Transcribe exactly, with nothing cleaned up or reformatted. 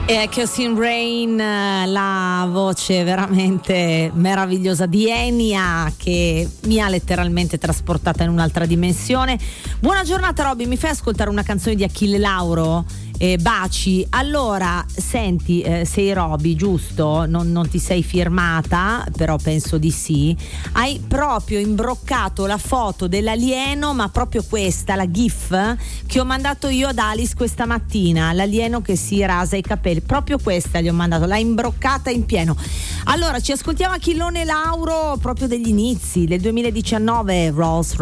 E Cousin Rain, la voce veramente meravigliosa di Enya, che mi ha letteralmente trasportata in un'altra dimensione. Buona giornata Robby, mi fai ascoltare una canzone di Achille Lauro? Eh, baci. Allora, senti, eh, sei Robby, giusto? Non, non ti sei firmata, però penso di sì. Hai proprio imbroccato la foto dell'alieno, ma proprio questa, la GIF che ho mandato io ad Alice questa mattina, l'alieno che si rasa i capelli, proprio questa gli ho mandato, l'ha imbroccata in pieno. Allora, ci ascoltiamo Achillone Lauro proprio degli inizi del duemiladiciannove, Rolls